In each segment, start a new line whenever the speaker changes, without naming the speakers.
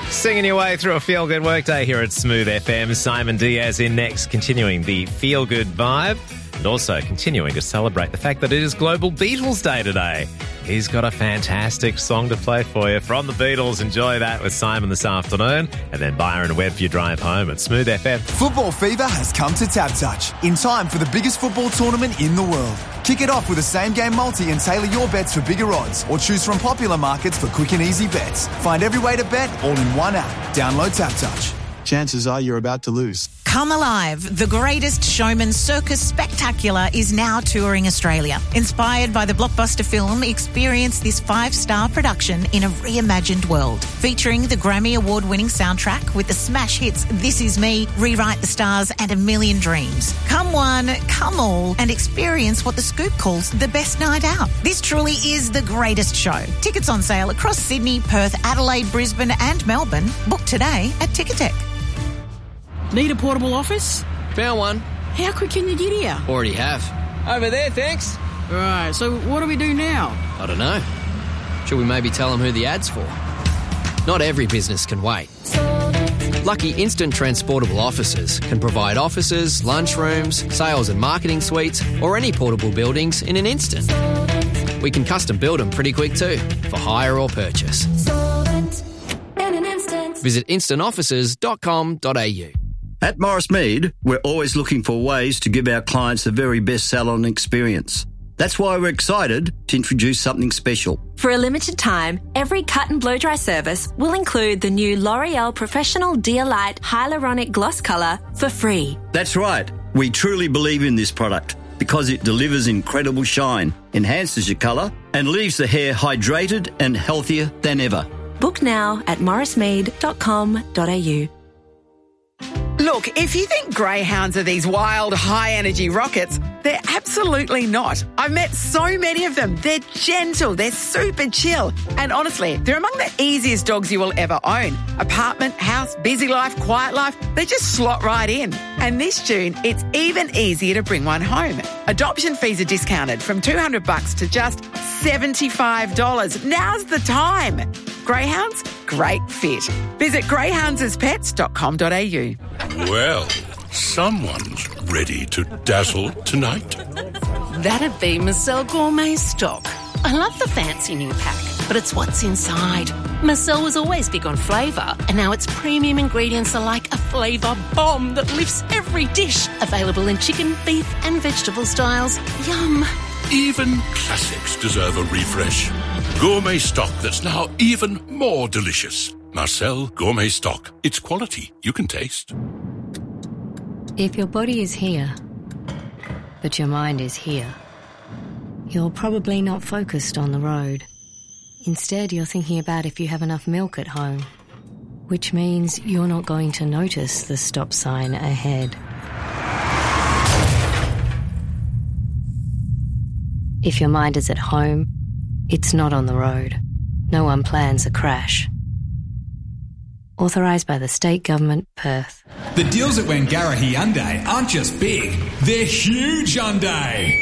Singing your way through a feel-good workday here at Smooth FM. Simon Diaz in next, continuing the feel-good vibe and also continuing to celebrate the fact that it is Global Beatles Day today. He's got a fantastic song to play for you from the Beatles. Enjoy that with Simon this afternoon. And then Byron Webb for your drive home at Smooth FM.
Football fever has come to TapTouch in time for the biggest football tournament in the world. Kick it off with a same-game multi and tailor your bets for bigger odds, or choose from popular markets for quick and easy bets. Find every way to bet all in one app. Download TapTouch. Chances are you're about to lose.
Come Alive, the greatest showman circus spectacular, is now touring Australia. Inspired by the blockbuster film, experience this 5-star production in a reimagined world. Featuring the Grammy Award-winning soundtrack with the smash hits This Is Me, Rewrite the Stars and A Million Dreams. Come one, come all, and experience what The Scoop calls the best night out. This truly is the greatest show. Tickets on sale across Sydney, Perth, Adelaide, Brisbane and Melbourne. Book today at Ticketek.
Need a portable office?
Found one.
How quick can you get here?
Already have. Over there, thanks.
Right, so what do we do now?
I don't know. Should we maybe tell them who the ad's for? Not every business can wait. Lucky Instant Transportable Offices can provide offices, lunchrooms, sales and marketing suites, or any portable buildings in an instant. We can custom build them pretty quick too, for hire or purchase. Visit instantoffices.com.au.
At Morris Mead, we're always looking for ways to give our clients the very best salon experience. That's why we're excited to introduce something special.
For a limited time, every cut and blow dry service will include the new L'Oreal Professional Dia-Lite Hyaluronic Gloss Colour for free.
That's right. We truly believe in this product because it delivers incredible shine, enhances your colour, and leaves the hair hydrated and healthier than ever.
Book now at morrismead.com.au.
Look, if you think greyhounds are these wild, high-energy rockets, they're absolutely not. I've met so many of them. They're gentle, they're super chill, and honestly, they're among the easiest dogs you will ever own. Apartment, house, busy life, quiet life, they just slot right in. And this June, it's even easier to bring one home. Adoption fees are discounted from $200 to just $75. Now's the time. Greyhounds, great fit. Visit greyhoundsaspets.com.au.
Well, someone's ready to dazzle tonight.
That'd be Marcel Gourmet Stock. I love the fancy new pack, but it's what's inside. Marcel was always big on flavour, and now its premium ingredients are like a flavour bomb that lifts every dish. Available in chicken, beef and vegetable styles. Yum.
Even classics deserve a refresh. Gourmet Stock that's now even more delicious. Marcel Gourmet Stock. It's quality you can taste.
If your body is here, but your mind is here, you're probably not focused on the road. Instead, you're thinking about if you have enough milk at home, which means you're not going to notice the stop sign ahead. If your mind is at home, it's not on the road. No one plans a crash. Authorised by the State Government, Perth.
The deals at Wangarahi Hyundai aren't just big, they're huge Hyundai.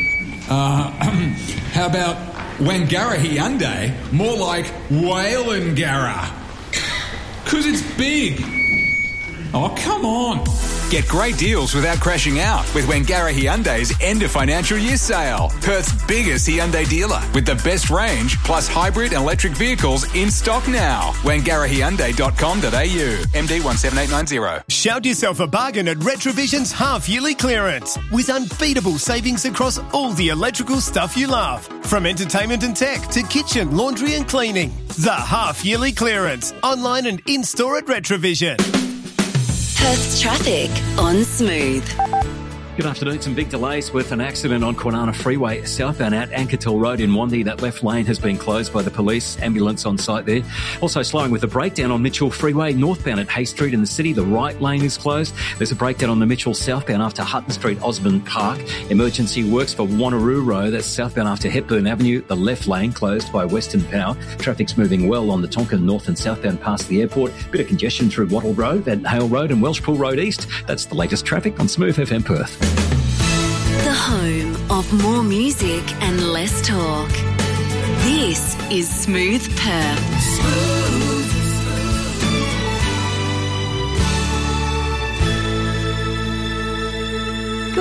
How about Wangarahi Hyundai? More like Whalengara. 'Cause it's big. Oh, come on. Get great deals without crashing out with Wangarahi Hyundai's end of financial year sale. Perth's biggest Hyundai dealer with the best range plus hybrid and electric vehicles in stock now. WangarahiHyundai.com.au. MD 17890.
Shout yourself a bargain at Retrovision's half-yearly clearance with unbeatable savings across all the electrical stuff you love. From entertainment and tech to kitchen, laundry and cleaning. The half-yearly clearance. Online and in-store at Retrovision.
Perth's traffic on Smooth.
Good afternoon. Some big delays with an accident on Kwinana Freeway southbound at Anketel Road in Wandie. That left lane has been closed by the police. Ambulance on site there. Also slowing with a breakdown on Mitchell Freeway northbound at Hay Street in the city. The right lane is closed. There's a breakdown on the Mitchell southbound after Hutton Street, Osborne Park. Emergency works for Wanneroo Road. That's southbound after Hepburn Avenue. The left lane closed by Western Power. Traffic's moving well on the Tonkin north and southbound past the airport. Bit of congestion through Wattle Road, then Hale Road and Welshpool Road East. That's the latest traffic on Smooth FM Perth.
The home of more music and less talk. This is Smooth Perth.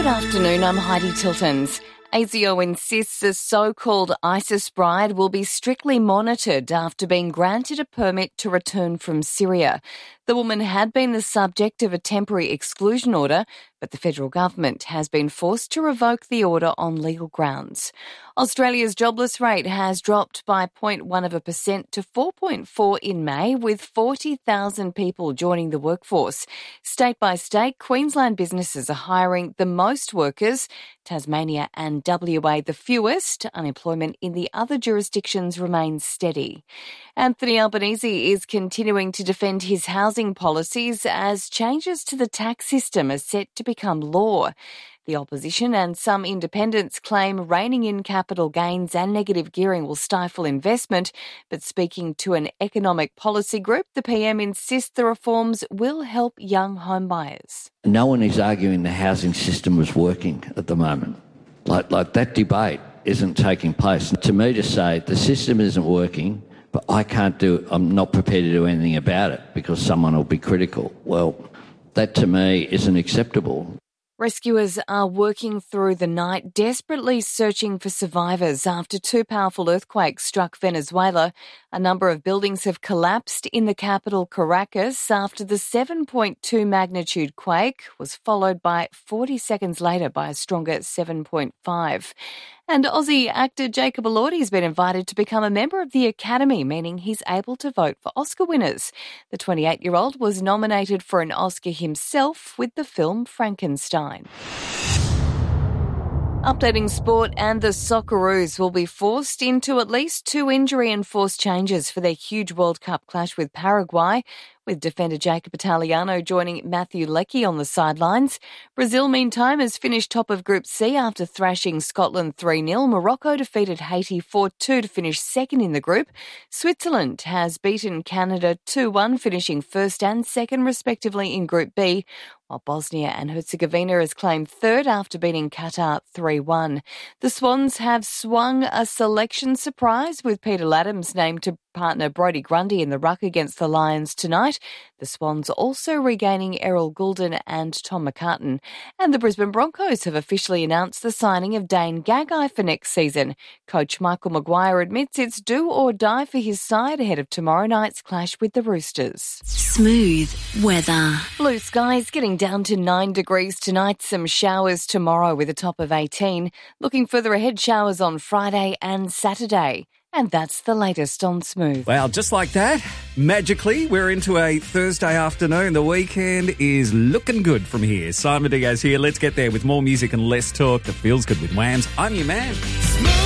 Good afternoon, I'm Heidi Tiltons. ASIO insists a so-called ISIS bride will be strictly monitored after being granted a permit to return from Syria. The woman had been the subject of a temporary exclusion order, but the federal government has been forced to revoke the order on legal grounds. Australia's jobless rate has dropped by 0.1% to 4.4 in May, with 40,000 people joining the workforce. State by state, Queensland businesses are hiring the most workers, Tasmania and WA the fewest. Unemployment in the other jurisdictions remains steady. Anthony Albanese is continuing to defend his housing policies as changes to the tax system are set to become law. The opposition and some independents claim reining in capital gains and negative gearing will stifle investment, but speaking to an economic policy group, the PM insists the reforms will help young homebuyers.
No one is arguing the housing system is working at the moment. Like that debate isn't taking place. To me, to say the system isn't working, but I'm not prepared to do anything about it because someone will be critical. Well, that to me isn't acceptable.
Rescuers are working through the night, desperately searching for survivors after two powerful earthquakes struck Venezuela. A number of buildings have collapsed in the capital, Caracas, after the 7.2 magnitude quake was followed by 40 seconds later by a stronger 7.5. And Aussie actor Jacob Elordi has been invited to become a member of the Academy, meaning he's able to vote for Oscar winners. The 28-year-old was nominated for an Oscar himself with the film Frankenstein. Updating sport, and the Socceroos will be forced into at least 2 injury-enforced changes for their huge World Cup clash with Paraguay, with defender Jacob Italiano joining Matthew Leckie on the sidelines. Brazil, meantime, has finished top of Group C after thrashing Scotland 3-0. Morocco defeated Haiti 4-2 to finish second in the group. Switzerland has beaten Canada 2-1, finishing first and second respectively in Group B, while Bosnia and Herzegovina has claimed third after beating Qatar 3-1. The Swans have swung a selection surprise, with Peter Laddams named to partner Brodie Grundy in the ruck against the Lions tonight. The Swans also regaining Errol Goulden and Tom McCartan. And the Brisbane Broncos have officially announced the signing of Dane Gagai for next season. Coach Michael Maguire admits it's do or die for his side ahead of tomorrow night's clash with the Roosters.
Smooth weather.
Blue skies getting down to 9 degrees tonight. Some showers tomorrow with a top of 18. Looking further ahead, showers on Friday and Saturday. And that's the latest on Smooth.
Well, just like that, magically, we're into a Thursday afternoon. The weekend is looking good from here. Simon Diaz here. Let's get there with more music and less talk that feels good with Whams. I'm your man.